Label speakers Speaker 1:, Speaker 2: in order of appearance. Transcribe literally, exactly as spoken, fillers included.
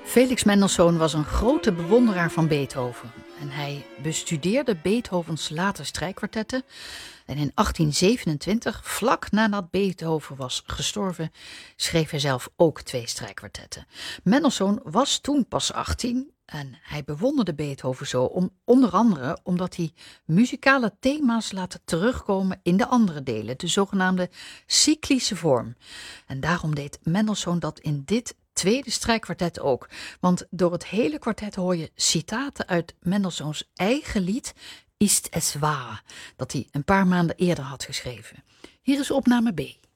Speaker 1: Felix Mendelssohn was een grote bewonderaar van Beethoven. En hij bestudeerde Beethovens late strijkkwartetten. En in achttien zevenentwintig, vlak nadat Beethoven was gestorven, schreef hij zelf ook twee strijkkwartetten. Mendelssohn was toen pas achttien en hij bewonderde Beethoven zo, om, onder andere omdat hij muzikale thema's laat terugkomen in de andere delen, de zogenaamde cyclische vorm. En daarom deed Mendelssohn dat in dit tweede strijkkwartet ook, want door het hele kwartet hoor je citaten uit Mendelssohns eigen lied Ist es wahr, dat hij een paar maanden eerder had geschreven. Hier is opname B.